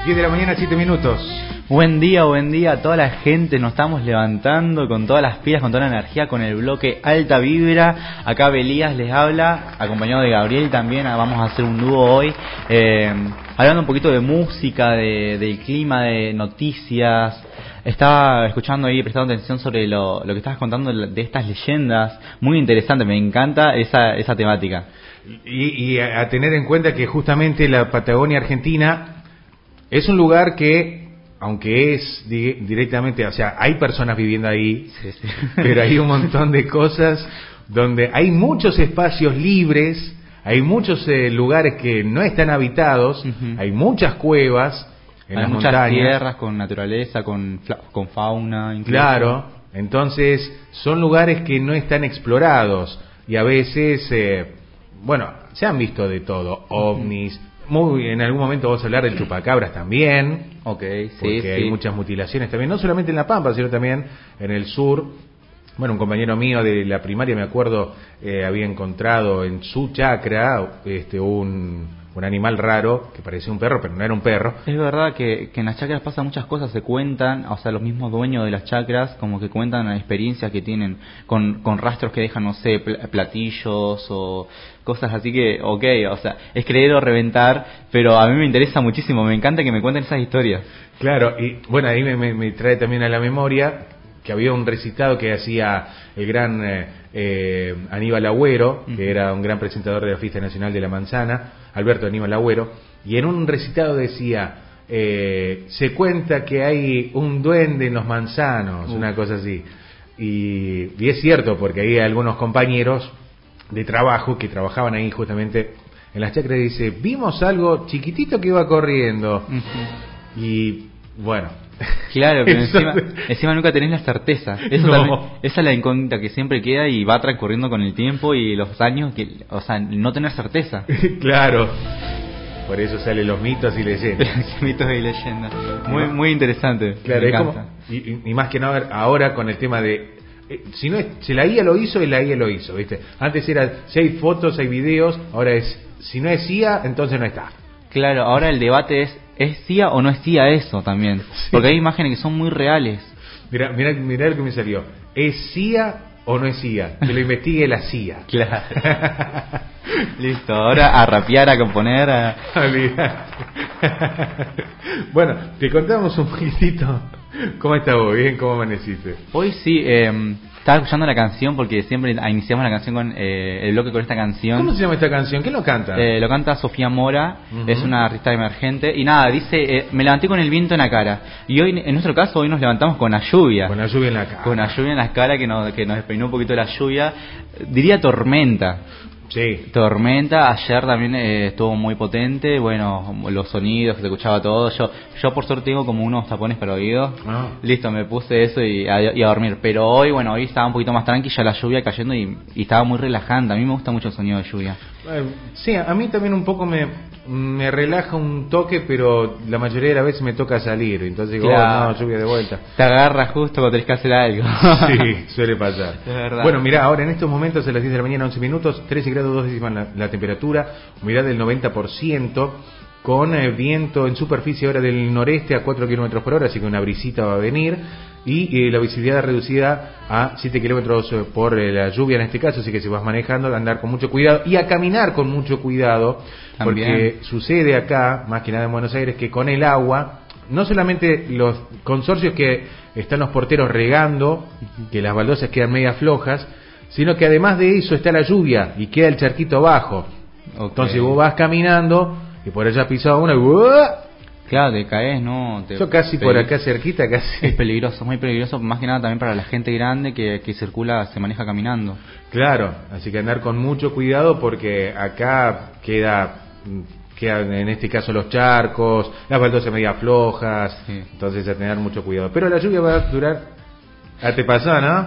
10 de la mañana, 7 minutos. Buen día a toda la gente. Nos estamos levantando con todas las pilas, con toda la energía, con el bloque Alta Vibra. Acá Belías les habla, acompañado de Gabriel también. Vamos a hacer un dúo hoy, hablando un poquito de música, del clima, de noticias. Estaba escuchando ahí, prestando atención sobre lo que estabas contando de estas leyendas. Muy interesante, me encanta esa temática. Y a tener en cuenta que justamente la Patagonia Argentina es un lugar que, aunque es directamente, o sea, hay personas viviendo ahí, sí. Pero hay un montón de cosas donde hay muchos espacios libres, hay muchos lugares que no están habitados, hay muchas cuevas en las montañas. Hay muchas tierras con naturaleza, con fauna. Incluso. Claro, entonces son lugares que no están explorados y a veces, se han visto de todo, ovnis. En algún momento vamos a hablar del chupacabras también, okay, sí, porque hay muchas mutilaciones también, no solamente en La Pampa, sino también en el sur. Bueno, un compañero mío de la primaria, me acuerdo, había encontrado en su chacra un animal raro que parecía un perro, pero no era un perro. Es verdad que en las chacras pasan muchas cosas, se cuentan, o sea, los mismos dueños de las chacras como que cuentan las experiencias que tienen con rastros que dejan, no sé, platillos o cosas así que, o sea, es creer o reventar, pero a mí me interesa muchísimo, me encanta que me cuenten esas historias. Claro, y bueno, ahí me trae también a la memoria que había un recitado que hacía el gran Aníbal Agüero, que era un gran presentador de la Fiesta Nacional de la Manzana, Alberto Aníbal Agüero, y en un recitado decía, se cuenta que hay un duende en los manzanos, una cosa así, y es cierto, porque hay algunos compañeros de trabajo que trabajaban ahí justamente en las chacras, y dice, vimos algo chiquitito que iba corriendo, y bueno... Claro, pero encima nunca tenés la certeza. Eso no. También, esa es la incógnita que siempre queda y va transcurriendo con el tiempo y los años, o sea, no tener certeza. Claro. Por eso salen los mitos y leyendas. Mitos y leyendas. Muy interesante. Claro, es como, y más que nada ahora con el tema de si la IA lo hizo, la IA lo hizo, ¿viste? Antes era si hay fotos, hay videos, ahora es si no es IA, entonces no está. Claro, ahora el debate ¿es CIA o no es CIA eso también? Sí. Porque hay imágenes que son muy reales. Mirá lo que me salió. ¿Es CIA o no es CIA? Que lo investigue la CIA. Claro. Listo, ahora a rapear, a componer, Bueno, te contamos un poquitito. ¿Cómo estás vos? ¿Bien? ¿Cómo amaneciste? Hoy sí, estaba escuchando la canción porque siempre iniciamos la canción con el bloque con esta canción. ¿Cómo se llama esta canción? ¿Quién lo canta? Lo canta Sofía Mora, es una artista emergente. Y nada, dice, me levanté con el viento en la cara. Y hoy, en nuestro caso, hoy nos levantamos con la lluvia. Con la lluvia en la cara. Con la lluvia en la cara que nos despeinó un poquito la lluvia. Diría tormenta. Sí. Tormenta, ayer también estuvo muy potente, bueno, los sonidos, que se escuchaba todo. Yo por suerte tengo como unos tapones para oídos. Listo, me puse eso y a dormir. Pero hoy estaba un poquito más tranquila, ya la lluvia cayendo y estaba muy relajante. A mí me gusta mucho el sonido de lluvia. Sí, a mí también un poco me relaja un toque, pero la mayoría de las veces me toca salir. Entonces digo, no, lluvia de vuelta. Te agarras justo cuando tenés que hacer algo. Sí, suele pasar. Es verdad. Bueno, mirá, ahora en estos momentos a las 10 de la mañana, 11 minutos, 13 grados 2 décimas la temperatura, humedad del 90%, con viento en superficie ahora del noreste a 4 kilómetros por hora, así que una brisita va a venir. Y la visibilidad reducida a 7 kilómetros por la lluvia en este caso, así que si vas manejando, andar con mucho cuidado y a caminar con mucho cuidado, también. Porque sucede acá, más que nada en Buenos Aires, que con el agua, no solamente los consorcios que están los porteros regando, que las baldosas quedan media flojas, sino que además de eso está la lluvia y queda el charquito abajo. Entonces vos vas caminando y por allá pisado una y claro, te caes, ¿no? Yo casi por acá cerquita, casi. Es peligroso, muy peligroso, más que nada también para la gente grande que circula, se maneja caminando. Claro, así que andar con mucho cuidado porque acá quedan en este caso los charcos, las baldosas media flojas, sí. Entonces a tener mucho cuidado. Pero la lluvia va a durar... ¿Te pasó, no?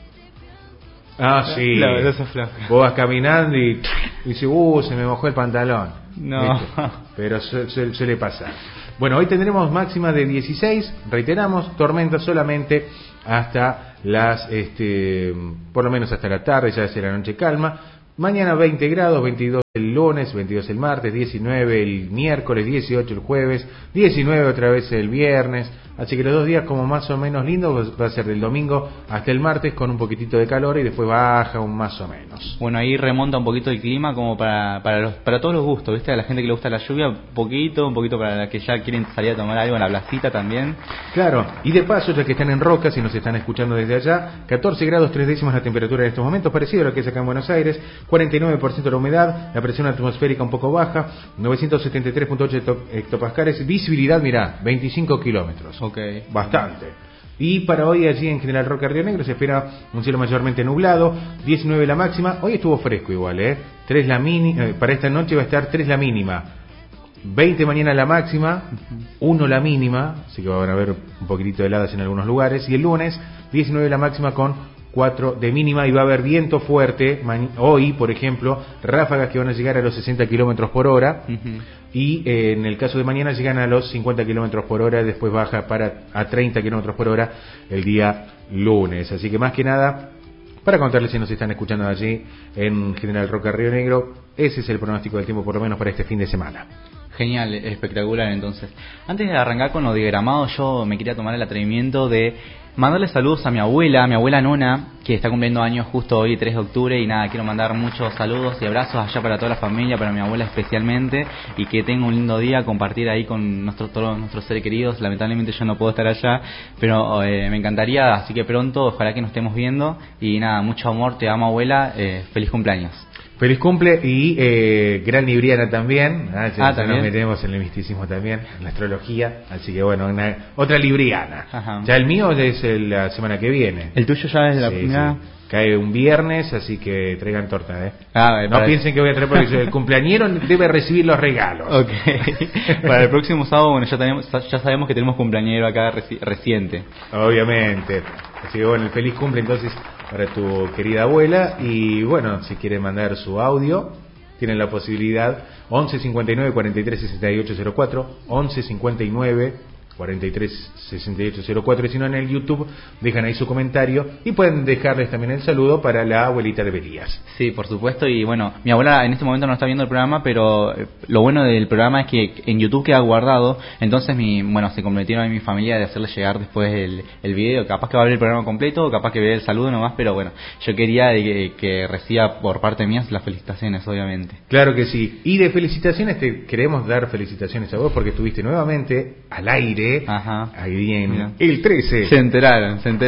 Sí. La baldosa floja. Vos vas caminando y dices, se me mojó el pantalón. No. ¿Viste? Pero suele pasar. Bueno, hoy tendremos máxima de 16, reiteramos, tormenta solamente hasta las, por lo menos hasta la tarde, ya desde la noche calma. Mañana 20 grados, 22 el lunes, 22 el martes, 19 el miércoles, 18 el jueves, 19 otra vez el viernes. Así que los 2 días como más o menos lindos va a ser del domingo hasta el martes con un poquitito de calor y después baja un más o menos. Bueno, ahí remonta un poquito el clima como para todos los gustos, ¿viste? A la gente que le gusta la lluvia, un poquito para la que ya quieren salir a tomar algo en la placita también. Claro, y de paso, ya que están en Rocas y nos están escuchando desde allá, 14 grados 3 décimas la temperatura en estos momentos, parecido a lo que es acá en Buenos Aires, 49% la humedad, la presión atmosférica un poco baja, 973.8 hectopascales, visibilidad, mirá, 25 kilómetros. Okay. Bastante. Y para hoy allí en General Roca, Río Negro, se espera un cielo mayormente nublado, 19 la máxima. Hoy estuvo fresco igual, 3 la para esta noche va a estar 3 la mínima, 20 mañana la máxima, 1 la mínima, así que van a haber un poquitito de heladas en algunos lugares. Y el lunes, 19 la máxima con 4 de mínima, y va a haber viento fuerte hoy, por ejemplo, ráfagas que van a llegar a los 60 kilómetros por hora. Y en el caso de mañana llegan a los 50 kilómetros por hora, después baja a 30 kilómetros por hora el día lunes. Así que más que nada, para contarles si nos están escuchando allí en General Roca, Río Negro, ese es el pronóstico del tiempo por lo menos para este fin de semana. Genial, espectacular. Entonces, antes de arrancar con lo diagramado, yo me quería tomar el atrevimiento de mandarle saludos a mi abuela Nona, que está cumpliendo años justo hoy, 3 de octubre, y nada, quiero mandar muchos saludos y abrazos allá para toda la familia, para mi abuela especialmente, y que tenga un lindo día, compartir ahí con todos nuestros seres queridos. Lamentablemente yo no puedo estar allá, pero me encantaría, así que pronto, ojalá que nos estemos viendo, y nada, mucho amor, te amo abuela, feliz cumpleaños. Feliz cumple y gran libriana también. Ya ¿también? Nos metemos en el misticismo también, en la astrología. Así que bueno, otra libriana. Ajá. Ya el mío es la semana que viene. El tuyo ya es la primera. Sí. Cae un viernes, así que traigan torta, No piensen que voy a traer, porque el cumpleañero debe recibir los regalos. Okay. Para el próximo sábado, bueno, ya sabemos que tenemos cumpleañero acá reciente. Obviamente. Así que bueno, el feliz cumple entonces para tu querida abuela. Y bueno, si quieren mandar su audio, tienen la posibilidad 11 59 43 68 04, 11 59 43 68 04, y si no en el YouTube dejan ahí su comentario y pueden dejarles también el saludo para la abuelita de Belías. Sí, por supuesto. Y bueno, mi abuela en este momento no está viendo el programa, pero lo bueno del programa es que en YouTube queda guardado. Entonces se comprometieron a mi familia de hacerle llegar después el video. Capaz que va a ver el programa completo o capaz que ve el saludo nomás, pero bueno, yo quería que reciba por parte mía las felicitaciones, obviamente. Claro que sí. Y de felicitaciones te queremos dar felicitaciones a vos porque estuviste nuevamente al aire. Ajá. Ahí en el 13. Se enteraron. Sí.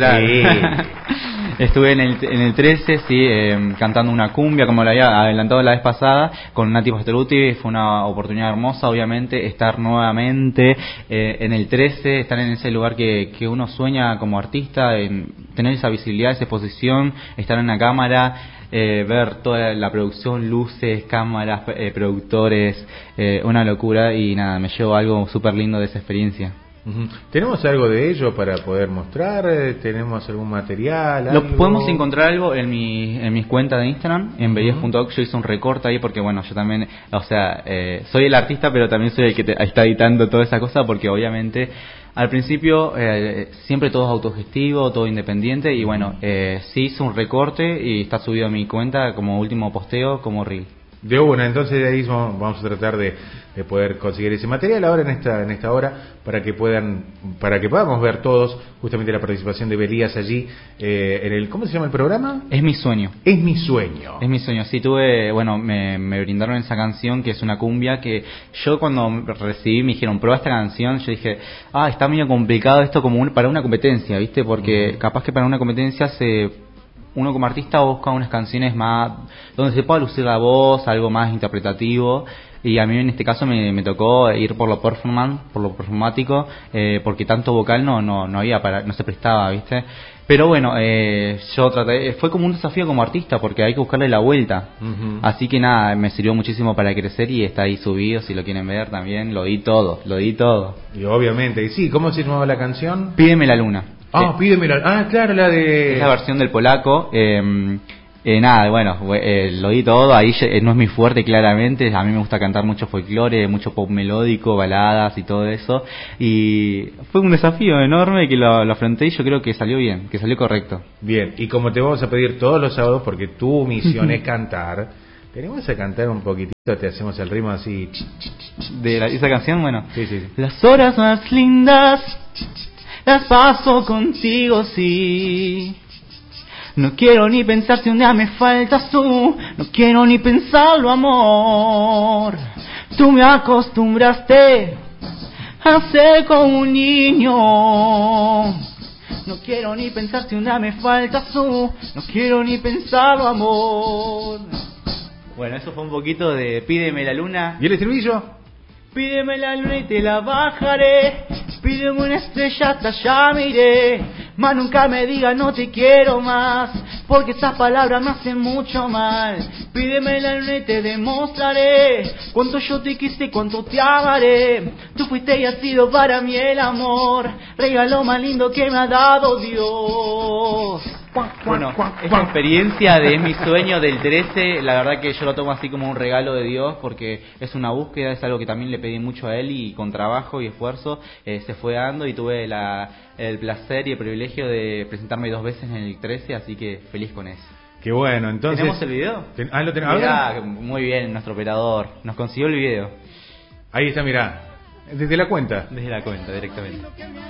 Estuve en el 13, sí, cantando una cumbia, como lo había adelantado la vez pasada, con Nati Pastoruti. Fue una oportunidad hermosa, obviamente, estar nuevamente en el 13, estar en ese lugar que uno sueña como artista, en tener esa visibilidad, esa exposición, estar en la cámara, ver toda la producción, luces, cámaras, productores, una locura, y nada, me llevo algo súper lindo de esa experiencia. ¿Tenemos algo de ello para poder mostrar? ¿Tenemos algún material? ¿Algo? Podemos encontrar algo en mis cuentas de Instagram, en belías.org. Yo hice un recorte ahí porque, bueno, yo también, soy el artista, pero también soy el que está editando toda esa cosa, porque obviamente al principio siempre todo es autogestivo, todo independiente, y bueno, sí hice un recorte y está subido a mi cuenta como último posteo, como reel. De una, entonces de ahí vamos a tratar de poder conseguir ese material ahora en esta hora para que podamos ver todos justamente la participación de Belías allí en el, ¿cómo se llama el programa? Es mi sueño. Es mi sueño. Es mi sueño. Sí, me brindaron esa canción que es una cumbia que yo cuando recibí me dijeron, prueba esta canción, yo dije, está medio complicado esto para una competencia, ¿viste? Porque capaz que para una competencia uno como artista busca unas canciones más donde se pueda lucir la voz, algo más interpretativo, y a mí en este caso me tocó ir por lo performático, porque tanto vocal no había no se prestaba, ¿viste? Pero bueno, yo traté, fue como un desafío como artista porque hay que buscarle la vuelta. Así que nada, me sirvió muchísimo para crecer y está ahí subido, si lo quieren ver también, lo di todo. Y obviamente, sí, ¿cómo se llamaba la canción? Pídeme la luna. Pídemela. Claro, la de... Es la versión del polaco. Lo di todo. Ahí no es mi fuerte, claramente. A mí me gusta cantar mucho folclore, mucho pop melódico, baladas y todo eso. Y fue un desafío enorme que lo afronté, y yo creo que salió bien, que salió correcto. Bien, y como te vamos a pedir todos los sábados, porque tu misión es cantar, Tenemos a cantar un poquitito, te hacemos el ritmo así. Esa canción, bueno. Sí, sí, sí. Las horas más lindas las paso contigo, sí. No quiero ni pensar si un día me faltas tú. No quiero ni pensarlo, amor. Tú me acostumbraste a ser como un niño. No quiero ni pensar si un día me faltas tú. No quiero ni pensarlo, amor. Bueno, eso fue un poquito de Pídeme la luna. ¿Y el estribillo? Pídeme la luna y te la bajaré. Pídeme una estrella, hasta allá me iré. Más nunca me digas no te quiero más, porque esas palabras me hacen mucho mal. Pídeme la luna y te demostraré cuánto yo te quise, cuánto te amaré. Tú fuiste y has sido para mí el amor, regalo más lindo que me ha dado Dios. Bueno, esta experiencia de mi sueño del 13, la verdad que yo lo tomo así como un regalo de Dios, porque es una búsqueda, es algo que también le pedí mucho a Él, y con trabajo y esfuerzo se fue dando, y tuve el placer y el privilegio de presentarme 2 veces en el 13, así que feliz con eso. Qué bueno, entonces... ¿Tenemos el video? Lo tenemos. Mirá, muy bien, nuestro operador nos consiguió el video. Ahí está, mirá. Desde la cuenta. Desde la cuenta, directamente.